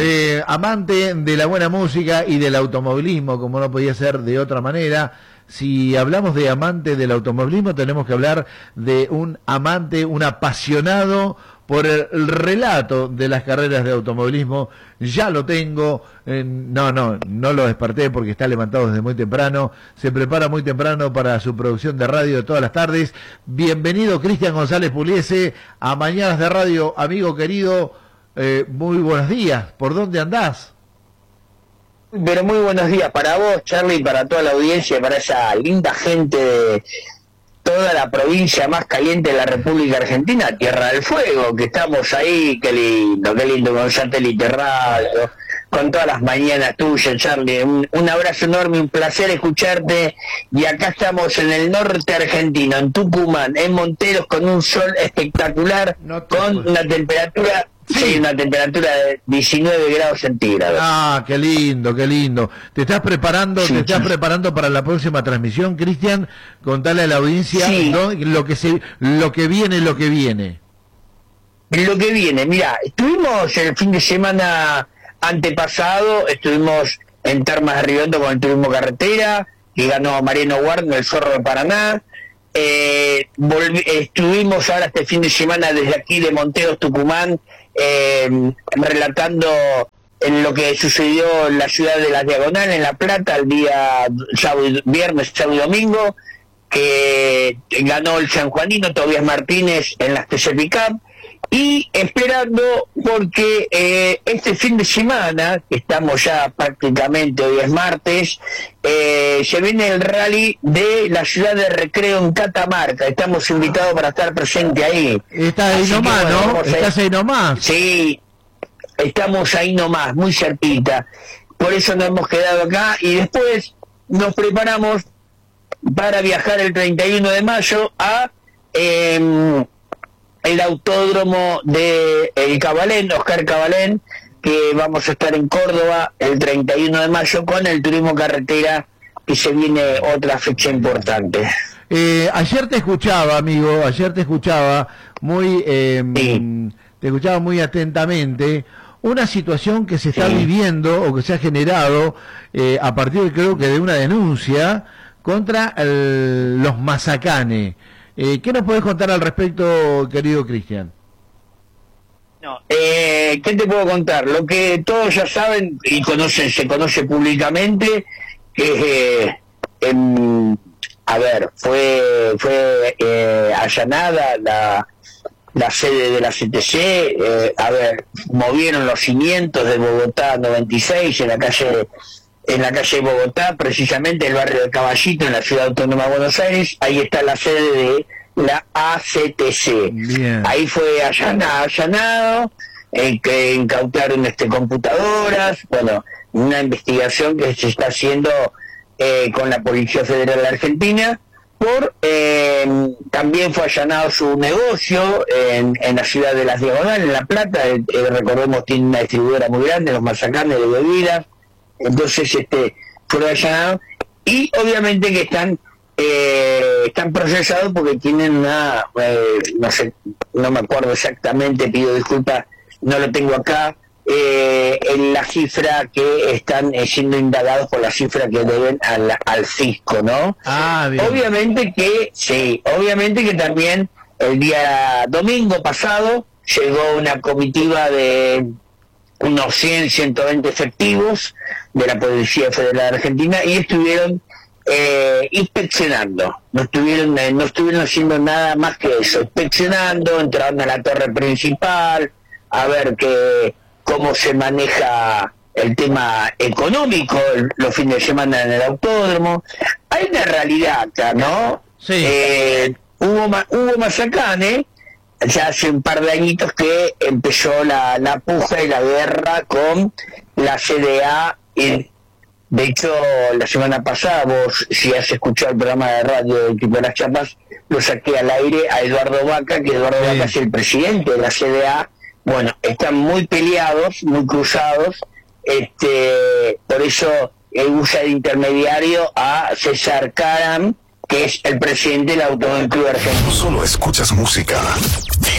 Amante de la buena música y del automovilismo, como no podía ser de otra manera. Si hablamos de amante del automovilismo, tenemos que hablar de un amante, un apasionado por el relato de las carreras de automovilismo. Ya lo tengo, no lo desperté porque está levantado desde muy temprano, se prepara muy temprano para su producción de radio de todas las tardes. Bienvenido Cristian González Pugliese a Mañanas de Radio, amigo querido, muy buenos días, ¿por dónde andás? Pero muy buenos días para vos, Charlie, para toda la audiencia, para esa linda gente de toda la provincia más caliente de la República Argentina, Tierra del Fuego, que estamos ahí, qué lindo con Satélite Radio, con todas las mañanas tuyas, Charlie. Un abrazo enorme, un placer escucharte, y acá estamos en el norte argentino, en Tucumán, en Monteros, con un sol espectacular, con una temperatura... Sí, una temperatura de 19 grados centígrados. Ah, qué lindo, qué lindo. ¿Te estás preparando, sí, preparando para la próxima transmisión, Cristian? Contale a la audiencia, sí, ¿no? lo que viene. Lo que viene, mira, estuvimos el fin de semana antepasado, estuvimos en Termas de Riondo con el turismo carretera, que ganó Mariano Guarno, el Zorro de Paraná. Estuvimos ahora este fin de semana desde aquí de Monteros, Tucumán, relatando en lo que sucedió en la ciudad de La Diagonal, en La Plata, el día viernes, sábado y domingo, que ganó el sanjuanino Tobias Martínez en las TC Pickup, y esperando porque este fin de semana, que estamos ya prácticamente, hoy es martes, se viene el rally de la ciudad de Recreo en Catamarca. Estamos invitados para estar presente ahí. Estás ahí nomás, ¿no? Estás ahí nomás. Sí, estamos ahí nomás, muy cerquita. Por eso nos hemos quedado acá, y después nos preparamos para viajar el 31 de mayo a... el autódromo de El Cabalén, Oscar Cabalén, que vamos a estar en Córdoba el 31 de mayo con el turismo carretera, que se viene otra fecha importante. Ayer te escuchaba, amigo, muy, sí, te escuchaba muy atentamente. Una situación que se está viviendo o que se ha generado a partir, creo que de una denuncia contra los mazacanes. ¿Qué nos podés contar al respecto, querido Cristian? No, ¿qué te puedo contar? Lo que todos ya saben y conocen, se conoce públicamente, que fue allanada la sede de la CTC, movieron los cimientos de Bogotá 96 en la calle Bogotá, precisamente el barrio de Caballito, en la Ciudad Autónoma de Buenos Aires. Ahí está la sede de la ACTC. Bien. Ahí fue allanado, que incautaron computadoras, bueno, una investigación que se está haciendo con la Policía Federal de Argentina. También fue allanado su negocio en la ciudad de Las Diagonales, en La Plata. Recordemos, tiene una distribuidora muy grande, los mazacanes de bebidas. Entonces fueron allanados, y obviamente que están procesados porque tienen una no me acuerdo exactamente, pido disculpas, no lo tengo acá, en la cifra que están siendo indagados, por la cifra que deben al fisco, ¿no? Bien. Obviamente que también el día domingo pasado llegó una comitiva de unos 120 efectivos de la Policía Federal de Argentina, y estuvieron inspeccionando, no estuvieron haciendo nada más que eso, inspeccionando, entraron a la torre principal a ver cómo se maneja el tema económico los fines de semana en el autódromo. Hay una realidad acá, ¿no? Sí. Hubo mazacanes. Ya hace un par de añitos que empezó la puja y la guerra con la CDA. De hecho, la semana pasada, vos, si has escuchado el programa de radio del Equipo de las Chapas, lo saqué al aire a Eduardo Vaca, que Eduardo Vaca es el presidente de la CDA. Bueno, están muy peleados, muy cruzados. Por eso usa de intermediario a César Caram, que es el presidente del Automóvil Club Argentino. No solo escuchas música,